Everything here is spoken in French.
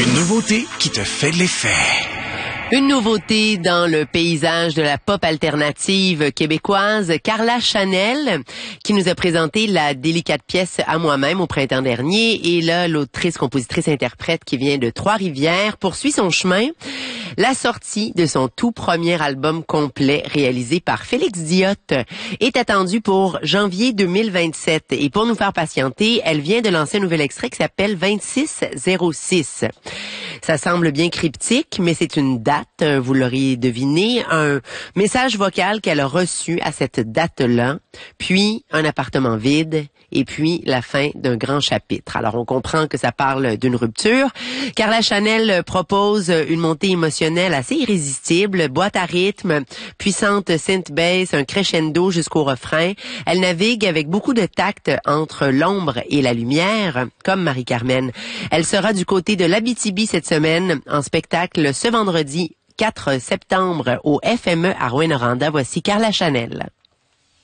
Une nouveauté qui te fait de l'effet. Une nouveauté dans le paysage de la pop alternative québécoise, Carla Chanel, qui nous a présenté la délicate pièce À moi-même au printemps dernier. Et là, l'autrice, compositrice, interprète qui vient de Trois-Rivières poursuit son chemin. La sortie de son tout premier album complet réalisé par Félix Diotte est attendue pour janvier 2027. Et pour nous faire patienter, elle vient de lancer un nouvel extrait qui s'appelle 2606. Ça semble bien cryptique, mais c'est une date, vous l'auriez deviné, un message vocal qu'elle a reçu à cette date-là, puis un appartement vide, et puis la fin d'un grand chapitre. Alors on comprend que ça parle d'une rupture. Carla Chanel propose une montée émotionnelle assez irrésistible, boîte à rythme, puissante synth bass, un crescendo jusqu'au refrain. Elle navigue avec beaucoup de tact entre l'ombre et la lumière, comme Marie-Carmen. Elle sera du côté de l'Abitibi cette semaine en spectacle ce vendredi 4 septembre au FME à Rouyn-Noranda. Voici Carla Chanel.